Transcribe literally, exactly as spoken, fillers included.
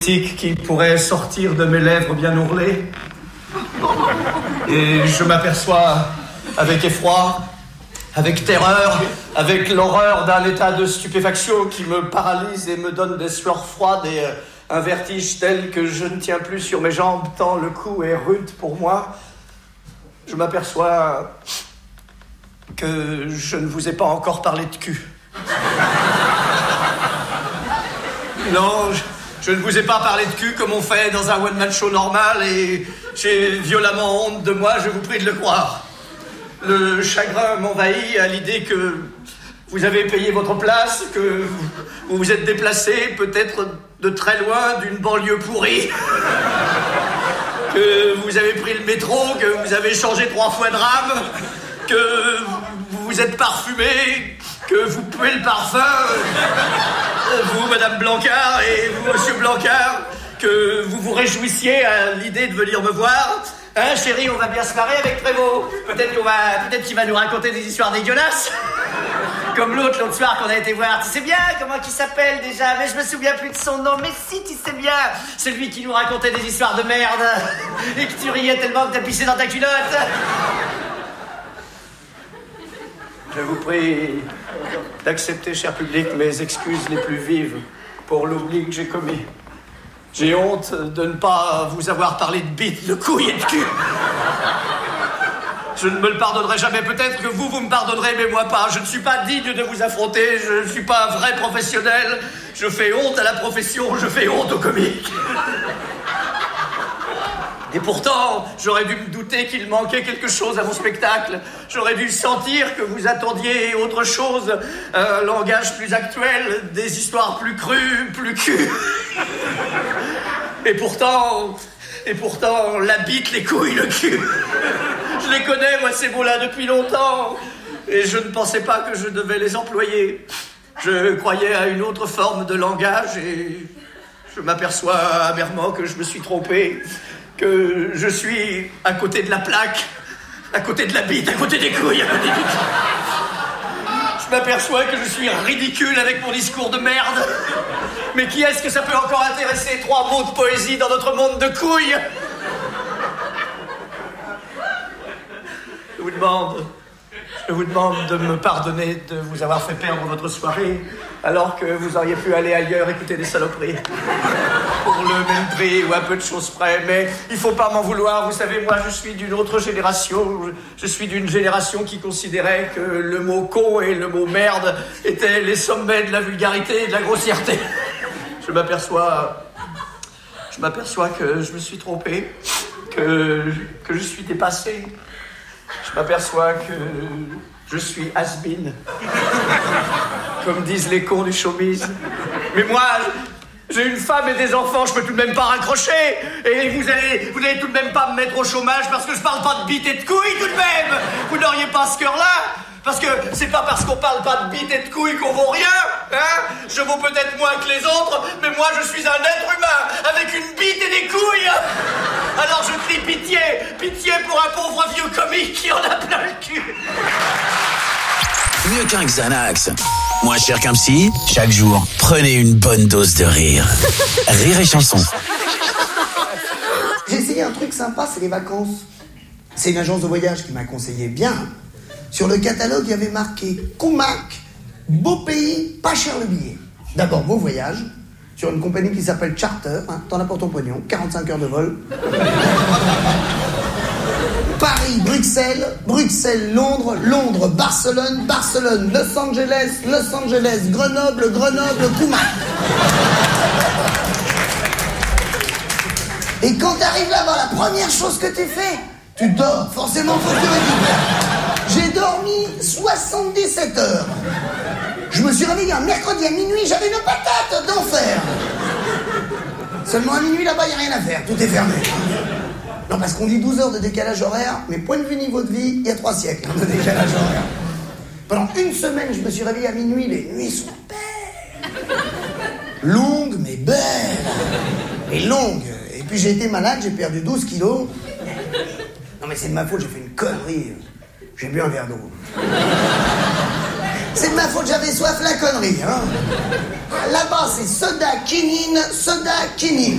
qui pourrait sortir de mes lèvres bien ourlées. Et je m'aperçois avec effroi, avec terreur, avec l'horreur d'un état de stupéfaction qui me paralyse et me donne des sueurs froides et euh, un vertige tel que je ne tiens plus sur mes jambes tant le coup est rude pour moi. Je m'aperçois que je ne vous ai pas encore parlé de cul. Non, je... Je ne vous ai pas parlé de cul comme on fait dans un one-man show normal et j'ai violemment honte de moi, je vous prie de le croire. Le chagrin m'envahit à l'idée que vous avez payé votre place, que vous vous êtes déplacé peut-être de très loin d'une banlieue pourrie, que vous avez pris le métro, que vous avez changé trois fois de rame, que vous vous êtes parfumé, que vous puez le parfum, vous, Madame Blancard, et vous, Monsieur Blancard, que vous vous réjouissiez à l'idée de venir me voir. Hein, chérie, on va bien se marrer avec Prévost. Peut-être qu'on va, peut-être qu'il va nous raconter des histoires dégueulasses. Comme l'autre, l'autre soir qu'on a été voir. Tu sais bien comment il s'appelle déjà? Mais je me souviens plus de son nom. Mais si, tu sais bien. Celui qui nous racontait des histoires de merde. Et que tu riais tellement que t'as pissé dans ta culotte. Je vous prie d'accepter, cher public, mes excuses les plus vives pour l'oubli que j'ai commis. J'ai honte de ne pas vous avoir parlé de bite, de couilles et de cul. Je ne me le pardonnerai jamais. Peut-être que vous, vous me pardonnerez, mais moi pas. Je ne suis pas digne de vous affronter. Je ne suis pas un vrai professionnel. Je fais honte à la profession. Je fais honte au comique. Et pourtant, j'aurais dû me douter qu'il manquait quelque chose à mon spectacle. J'aurais dû sentir que vous attendiez autre chose, un langage plus actuel, des histoires plus crues, plus cul. Et pourtant, et pourtant, la bite, les couilles, le cul. Je les connais, moi, ces mots-là, depuis longtemps. Et je ne pensais pas que je devais les employer. Je croyais à une autre forme de langage et je m'aperçois amèrement que je me suis trompé. Que je suis à côté de la plaque, à côté de la bite, à côté des couilles, à côté du... Je m'aperçois que je suis ridicule avec mon discours de merde. Mais qui est-ce que ça peut encore intéresser? Trois mots de poésie dans notre monde de couilles. Je vous demande, je vous demande de me pardonner de vous avoir fait perdre votre soirée alors que vous auriez pu aller ailleurs écouter des saloperies. Pour le même prix ou à peu de choses près, mais il faut pas m'en vouloir. Vous savez, moi, je suis d'une autre génération. Je suis d'une génération qui considérait que le mot con et le mot merde étaient les sommets de la vulgarité et de la grossièreté. Je m'aperçois, je m'aperçois que je me suis trompé, que, que je suis dépassé. Je m'aperçois que je suis has-been, comme disent les cons du showbiz. Mais moi, j'ai une femme et des enfants, je peux tout de même pas raccrocher. Et vous allez, vous allez tout de même pas me mettre au chômage parce que je parle pas de bite et de couilles tout de même. Vous n'auriez pas ce cœur-là? Parce que c'est pas parce qu'on parle pas de bite et de couilles qu'on vaut rien, hein? Je vaux peut-être moins que les autres, mais moi je suis un être humain avec une bite et des couilles. Alors je crie pitié, pitié pour un pauvre vieux comique qui en a plein le cul. Mieux qu'un Xanax, moins cher qu'un psy, chaque jour, prenez une bonne dose de rire. Rire et chanson. J'ai essayé un truc sympa, c'est les vacances. C'est une agence de voyage qui m'a conseillé bien. Sur le catalogue, il y avait marqué Comac, beau pays, pas cher le billet. D'abord, beau voyage, sur une compagnie qui s'appelle Charter, hein, t'en as pour ton pognon, quarante-cinq heures de vol. Paris, Bruxelles, Bruxelles, Londres, Londres, Barcelone, Barcelone, Los Angeles, Los Angeles, Grenoble, Grenoble, Comac. Et quand t'arrives là-bas, la première chose que tu fais, tu dors, forcément faut que tu récupères. J'ai dormi soixante-dix-sept heures. Je me suis réveillé un mercredi à minuit, j'avais une patate d'enfer. Seulement à minuit, là-bas, il n'y a rien à faire, tout est fermé. Non, parce qu'on dit douze heures de décalage horaire, mais point de vue niveau de vie, il y a trois siècles de décalage horaire. Pendant une semaine, je me suis réveillé à minuit, les nuits sont belles. Longues, mais belles. Et longues. Et puis j'ai été malade, j'ai perdu douze kilos. Non mais c'est de ma faute, j'ai fait une connerie. J'ai bu un verre d'eau. C'est de ma faute, j'avais soif, la connerie, hein. Là-bas, c'est soda, quinine, soda, quinine.